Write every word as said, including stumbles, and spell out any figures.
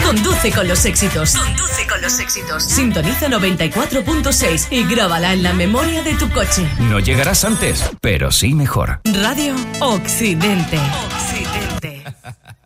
Conduce con los éxitos. Conduce con los éxitos. Sintoniza noventa y cuatro punto seis y grábala en la memoria de tu coche. No llegarás antes, pero sí mejor. Radio Occidente. Occidente.